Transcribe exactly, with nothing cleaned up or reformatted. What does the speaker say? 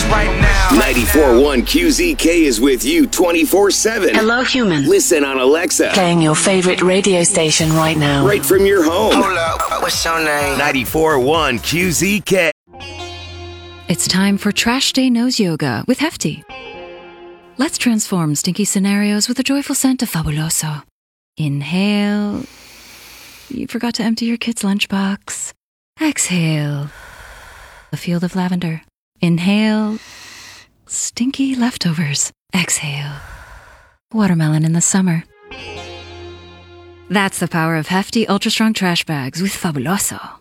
right now. ninety-four point one Q Z K is with you twenty-four seven. Hello, human. Listen on Alexa. Playing your favorite radio station right now. Right from your home. Hold up, what's your name? ninety-four point one Q Z K. It's time for Trash Day Nose Yoga with Hefty. Let's transform stinky scenarios with the joyful scent of Fabuloso. Inhale. You forgot to empty your kid's lunchbox. Exhale. A field of lavender. Inhale. Stinky leftovers. Exhale. Watermelon in the summer. That's the power of Hefty Ultra Strong Trash Bags with Fabuloso.